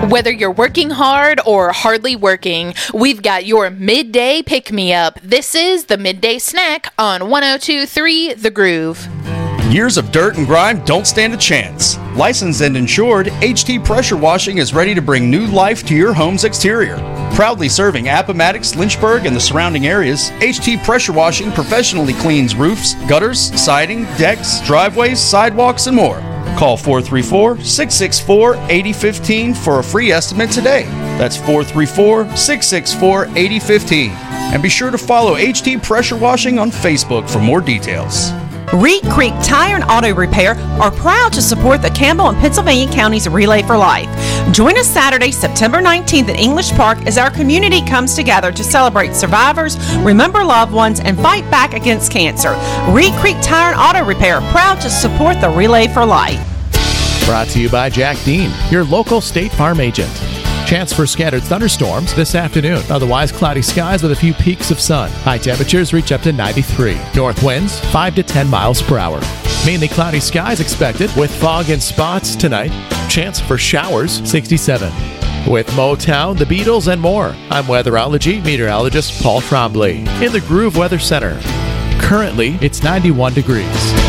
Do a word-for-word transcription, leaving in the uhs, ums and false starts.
Whether you're working hard or hardly working, we've got your midday pick-me-up. This is the Midday Snack on one oh two point three The Groove. Years of dirt and grime don't stand a chance. Licensed and insured, H T Pressure Washing is ready to bring new life to your home's exterior. Proudly serving Appomattox, Lynchburg, and the surrounding areas, H T Pressure Washing professionally cleans roofs, gutters, siding, decks, driveways, sidewalks, and more. Call four three four, six six four, eight zero one five for a free estimate today. That's four three four, six six four, eight zero one five. And be sure to follow H T Pressure Washing on Facebook for more details. Reed Creek Tire and Auto Repair are proud to support the Campbell and Pennsylvania Counties Relay for Life. Join us Saturday, September nineteenth at English Park as our community comes together to celebrate survivors, remember loved ones, and fight back against cancer. Reed Creek Tire and Auto Repair, proud to support the Relay for Life. Brought to you by Jack Dean, your local State Farm agent. Chance for scattered thunderstorms this afternoon. Otherwise, cloudy skies with a few peaks of sun. High temperatures reach up to ninety-three. North winds five to ten miles per hour. Mainly cloudy skies expected with fog in spots tonight. Chance for showers sixty-seven. With Motown, the Beatles, and more, I'm weatherology meteorologist Paul Trombley in the Groove Weather Center. Currently, it's ninety-one degrees.